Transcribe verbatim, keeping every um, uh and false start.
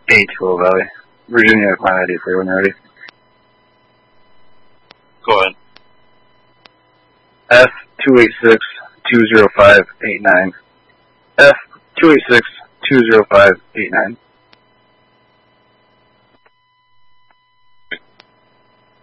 eight, Willow Valley. Virginia, client I D for you when you're ready. Go ahead. F two eight six two zero five eight nine. F two eight six two zero five eight nine.